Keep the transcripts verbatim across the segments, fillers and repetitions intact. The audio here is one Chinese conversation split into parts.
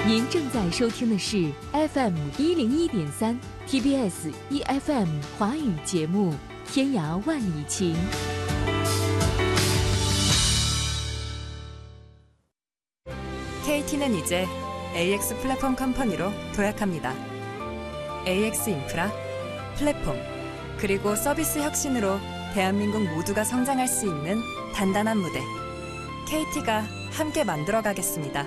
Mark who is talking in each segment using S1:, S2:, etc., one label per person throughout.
S1: 您正在收听的是 F M 一零一点三 T B S E F M 华语节目《天涯万里情》。
S2: 케이티는 이제 에이엑스 플랫폼 컴퍼니로 도약합니다. 에이엑스 인프라, 플랫폼, 그리고 서비스 혁신으로 대한민국 모두가 성장할 수 있는 단단한 무대. 케이티가 함께 만들어가겠습니다.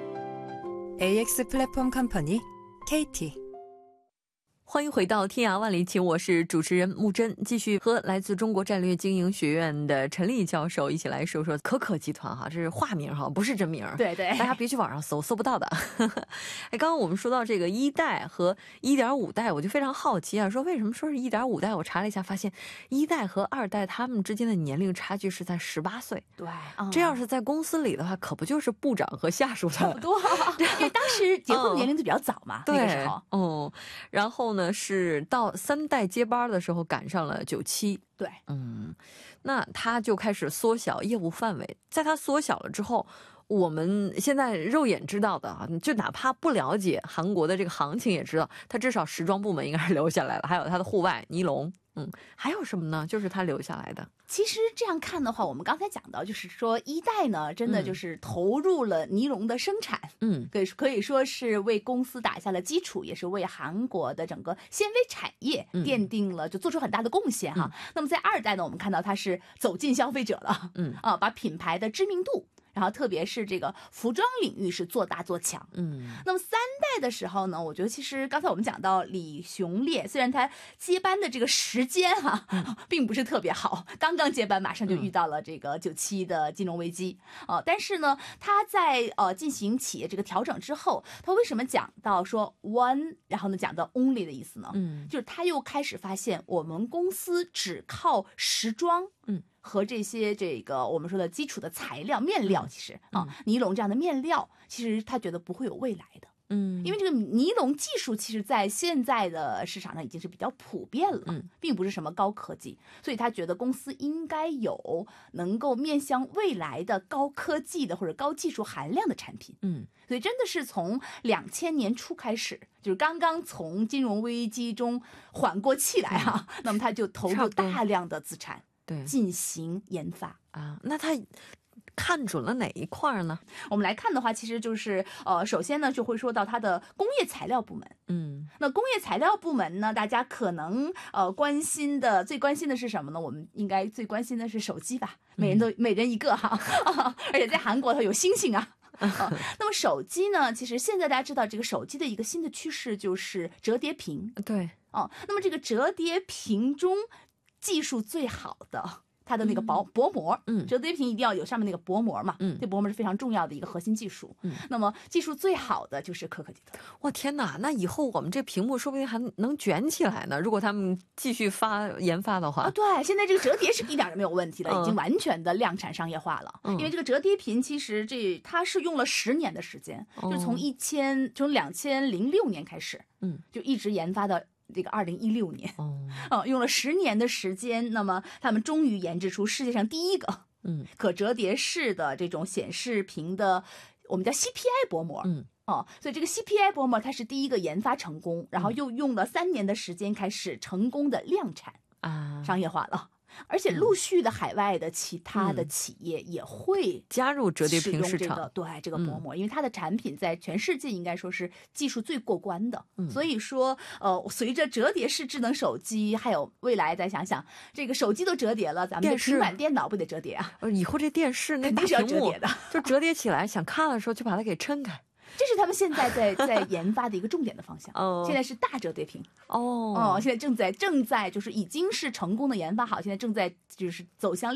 S2: 에이엑스 플랫폼 컴퍼니 케이티。
S3: 欢迎回到天涯万里情，我是主持人木真，继续和来自中国战略经营学院的陈丽教授一起来说说可可集团哈，这是化名哈，不是真名。
S4: 对对，
S3: 大家别去网上搜，搜不到的。哎，刚刚我们说到这个一代和一点五代，我就非常好奇啊，说为什么说是一点五代？我查了一下，发现一代和二代他们之间的年龄差距是在十八岁。
S4: 对，
S3: 这要是在公司里的话，可不就是部长和下属的
S4: 差不多？因为当时结婚年龄就比较早嘛，那个时候。
S3: 哦，然后呢？是到三代接班的时候赶上了九七，
S4: 对，
S3: 嗯，那他就开始缩小业务范围。在他缩小了之后，我们现在肉眼知道的啊，就哪怕不了解韩国的这个行情，也知道他至少时装部门应该是留下来了，还有他的户外尼龙。嗯，还有什么呢？就是他留下来的。
S4: 其实这样看的话，我们刚才讲到，就是说一代呢，真的就是投入了尼龙的生产，嗯，可以可以说是为公司打下了基础，也是为韩国的整个纤维产业奠定了，就做出很大的贡献哈。嗯、那么在二代呢，我们看到它是走进消费者了，嗯啊，把品牌的知名度。然后特别是这个服装领域是做大做强，嗯，那么三代的时候呢，我觉得其实刚才我们讲到李雄烈，虽然他接班的这个时间哈、啊嗯、并不是特别好，刚刚接班马上就遇到了这个九七的金融危机啊、呃，但是呢，他在呃进行企业这个调整之后，他为什么讲到说 one， 然后呢讲到 only 的意思呢？嗯，就是他又开始发现我们公司只靠时装，嗯。和这些这个我们说的基础的材料面料，其实啊、嗯，尼龙这样的面料，其实他觉得不会有未来的，嗯，因为这个尼龙技术其实在现在的市场上已经是比较普遍了，嗯，并不是什么高科技，所以他觉得公司应该有能够面向未来的高科技的或者高技术含量的产品，嗯，所以真的是从两千年初开始，就是刚刚从金融危机中缓过气来啊，嗯、那么他就投入大量的资产。对，进行研发
S3: 啊，那他看准了哪一块呢？
S4: 我们来看的话，其实就是呃，首先呢就会说到它的工业材料部门。嗯，那工业材料部门呢，大家可能呃关心的最关心的是什么呢？我们应该最关心的是手机吧，每人都、嗯、每人一个哈，而且在韩国它有星星啊。啊、那么手机呢？其实现在大家知道，这个手机的一个新的趋势就是折叠屏。
S3: 对，
S4: 哦，那么这个折叠屏中。技术最好的，它的那个薄薄膜，嗯，折叠屏一定要有上面那个薄膜嘛，嗯，这薄膜是非常重要的一个核心技术，嗯，那么技术最好的就是可可集团。
S3: 哇，天哪，那以后我们这屏幕说不定还能卷起来呢，如果他们继续发研发的话。
S4: 啊，对，现在这个折叠是一点都没有问题了，已经完全的量产商业化了。嗯、因为这个折叠屏其实这它是用了十年的时间，嗯、就从一千从两千零六年开始，嗯，就一直研发到。这个二零一六年，哦、呃，用了十年的时间，那么他们终于研制出世界上第一个，嗯，可折叠式的这种显示屏的，我们叫 C P I 薄膜，嗯，哦，所以这个 C P I 薄膜它是第一个研发成功，然后又用了三年的时间开始成功的量产啊，商业化了。而且陆续的海外的其他的企业也会
S3: 加入折叠屏市场，
S4: 这个对这个薄膜、嗯，因为它的产品在全世界应该说是技术最过关的。嗯、所以说，呃，随着折叠式智能手机，还有未来再想想，这个手机都折叠了，咱们的平板电脑不得折叠啊？
S3: 呃，以后这电视那大屏幕
S4: 肯定是要折叠的，
S3: 就折叠起来，想看的时候就把它给抻开。
S4: 这是他们现在在在研发的一个重点的方向。哦，现在是大折叠屏。哦哦，现在正在正在就是已经是成功的研发好，现在正在就是走向。